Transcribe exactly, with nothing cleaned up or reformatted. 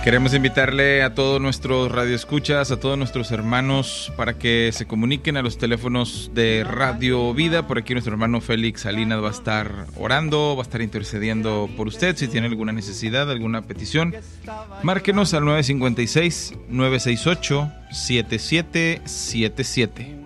Queremos invitarle a todos nuestros radioescuchas, a todos nuestros hermanos, para que se comuniquen a los teléfonos de Radio Vida. Por aquí nuestro hermano Félix Salinas va a estar orando, va a estar intercediendo por usted. Si tiene alguna necesidad, alguna petición, márquenos al nueve cinco seis, nueve seis ocho, siete siete siete siete.